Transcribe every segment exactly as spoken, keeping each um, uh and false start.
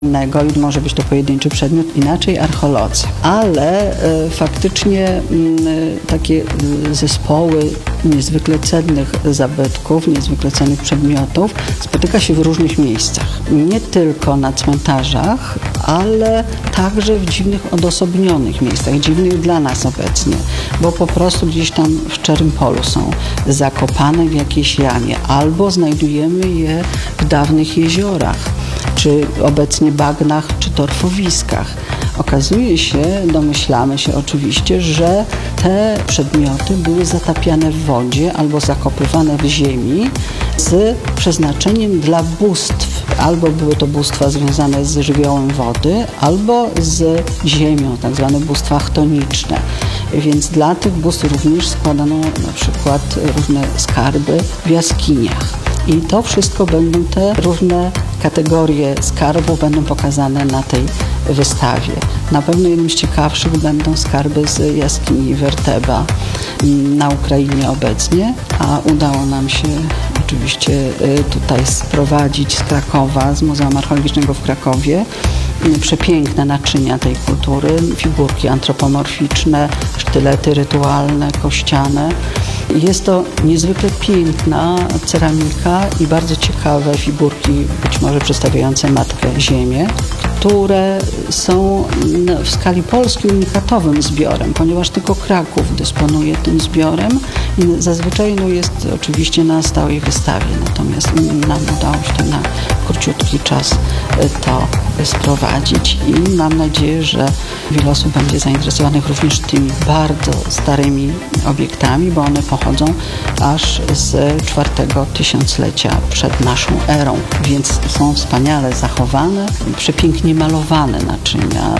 innego i może być to pojedynczy przedmiot, inaczej archeolodzy. Ale e, faktycznie m, takie e, zespoły niezwykle cennych zabytków, niezwykle cennych przedmiotów spotyka się w różnych miejscach. Nie tylko na cmentarzach, ale także w dziwnych, odosobnionych miejscach, dziwnych dla nas obecnie, bo po prostu gdzieś tam w szczerym polu są zakopane w jakiejś jamie, albo znajdujemy je w dawnych jeziorach, czy obecnie bagnach, czy torfowiskach. Okazuje się, domyślamy się oczywiście, że te przedmioty były zatapiane w wodzie albo zakopywane w ziemi z przeznaczeniem dla bóstw. Albo były to bóstwa związane z żywiołem wody, albo z ziemią, tak zwane bóstwa chtoniczne. Więc dla tych bóstw również składano na przykład różne skarby w jaskiniach. I to wszystko będą te różne kategorie skarbów będą pokazane na tej wystawie. Na pewno jednym z ciekawszych będą skarby z jaskini Werteba na Ukrainie obecnie, a udało nam się oczywiście tutaj sprowadzić z Krakowa, z Muzeum Archeologicznego w Krakowie, przepiękne naczynia tej kultury, figurki antropomorficzne, sztylety rytualne, kościane. Jest to niezwykle piękna ceramika i bardzo ciekawe figurki, być może przedstawiające Matkę Ziemię, które są w skali Polski unikatowym zbiorem, ponieważ tylko Kraków dysponuje tym zbiorem i zazwyczaj no, jest oczywiście na stałej wystawie, natomiast nam udało się na króciutki czas to sprowadzić i mam nadzieję, że wiele osób będzie zainteresowanych również tymi bardzo starymi obiektami, bo one pochodzą aż z czwartego tysiąclecia przed naszą erą, więc są wspaniale zachowane, przepięknie malowane naczynia.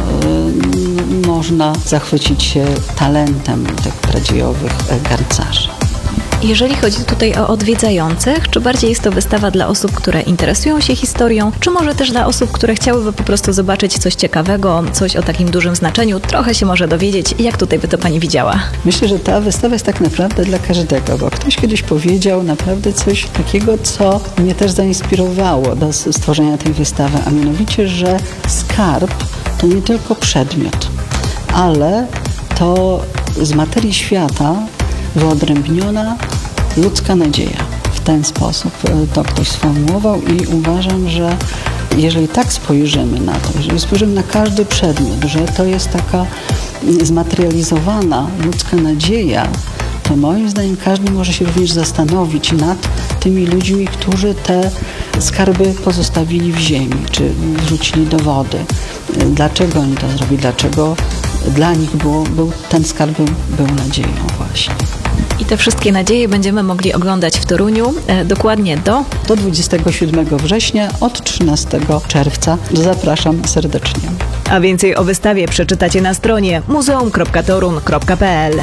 Można zachwycić się talentem tych pradziejowych garncarzy. Jeżeli chodzi tutaj o odwiedzających, czy bardziej jest to wystawa dla osób, które interesują się historią, czy może też dla osób, które chciałyby po prostu zobaczyć coś ciekawego, coś o takim dużym znaczeniu, trochę się może dowiedzieć, jak tutaj by to pani widziała? Myślę, że ta wystawa jest tak naprawdę dla każdego, bo ktoś kiedyś powiedział naprawdę coś takiego, co mnie też zainspirowało do stworzenia tej wystawy, a mianowicie, że skarb to nie tylko przedmiot, ale to z materii świata wyodrębniona ludzka nadzieja. W ten sposób to ktoś sformułował i uważam, że jeżeli tak spojrzymy na to, jeżeli spojrzymy na każdy przedmiot, że to jest taka zmaterializowana ludzka nadzieja, to moim zdaniem każdy może się również zastanowić nad tymi ludźmi, którzy te skarby pozostawili w ziemi, czy wrzucili do wody. Dlaczego oni to zrobili? Dlaczego dla nich było, był, ten skarb był, był nadzieją właśnie. I te wszystkie nadzieje będziemy mogli oglądać w Toruniu e, dokładnie do... Do dwudziestego siódmego września, od trzynastego czerwca. Zapraszam serdecznie. A więcej o wystawie przeczytacie na stronie muzeum kropka torun kropka p l.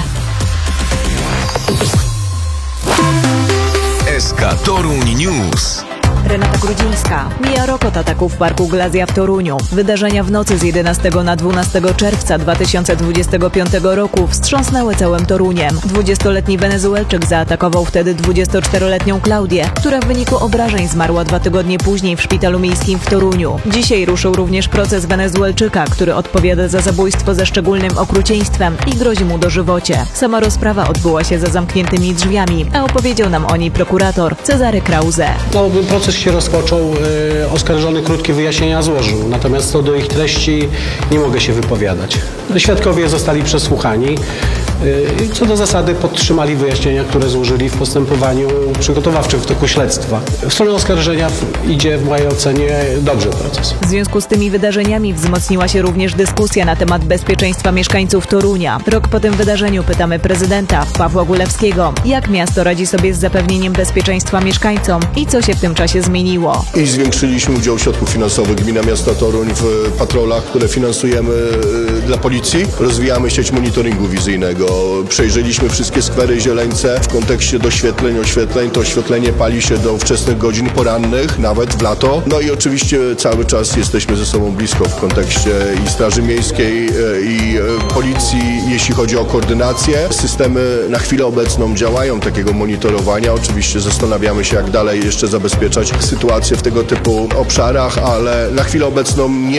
S K Toruń News. Renata Grudzińska. Mija rok od ataku w Parku Glazja w Toruniu. Wydarzenia w nocy z jedenastego na dwunastego czerwca dwa tysiące dwudziestego piątego roku wstrząsnęły całym Toruniem. dwudziestoletni Wenezuelczyk zaatakował wtedy dwudziestoczteroletnią Klaudię, która w wyniku obrażeń zmarła dwa tygodnie później w szpitalu miejskim w Toruniu. Dzisiaj ruszył również proces Wenezuelczyka, który odpowiada za zabójstwo ze szczególnym okrucieństwem i grozi mu dożywocie. Sama rozprawa odbyła się za zamkniętymi drzwiami, a opowiedział nam o niej prokurator Cezary Krause. No, proces się rozpoczął, y, oskarżony krótkie wyjaśnienia złożył, natomiast co do ich treści nie mogę się wypowiadać. Świadkowie zostali przesłuchani, y, co do zasady podtrzymali wyjaśnienia, które złożyli w postępowaniu przygotowawczym w toku śledztwa. W stronę oskarżenia idzie w mojej ocenie dobrze proces. W związku z tymi wydarzeniami wzmocniła się również dyskusja na temat bezpieczeństwa mieszkańców Torunia. Rok po tym wydarzeniu pytamy prezydenta Pawła Gulewskiego, jak miasto radzi sobie z zapewnieniem bezpieczeństwa mieszkańcom i co się w tym czasie zmieniło. I zwiększyliśmy udział środków finansowych Gmina Miasta Toruń w patrolach, które finansujemy dla policji. Rozwijamy sieć monitoringu wizyjnego. Przejrzeliśmy wszystkie skwery zieleńce w kontekście doświetleń, oświetleń. To oświetlenie pali się do wczesnych godzin porannych, nawet w lato. No i oczywiście cały czas jesteśmy ze sobą blisko w kontekście i Straży Miejskiej, i Policji, jeśli chodzi o koordynację. Systemy na chwilę obecną działają takiego monitorowania. Oczywiście zastanawiamy się, jak dalej jeszcze zabezpieczać sytuację w tego typu obszarach, ale na chwilę obecną nie